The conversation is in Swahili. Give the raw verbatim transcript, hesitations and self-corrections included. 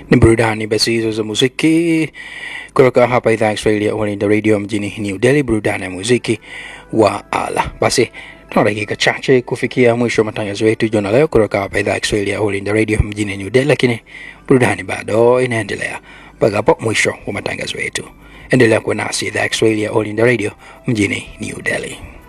Ni burudani basi hizo za muziki kutoka hapa idhaa ya Kiswahili ya All in the Radio mjini New Delhi, burudani ya muziki wa ala. Basi tuna dakika chache kufikia mwisho wa matangazo yetu jioni leo kutoka hapa idhaa ya Kiswahili ya All in the Radio mjini New Delhi, lakini burudani bado inaendelea mpaka hapo mwisho wa matangazo yetu. Endelea kuwa nasi idhaa ya Kiswahili ya All in the Radio mjini New Delhi.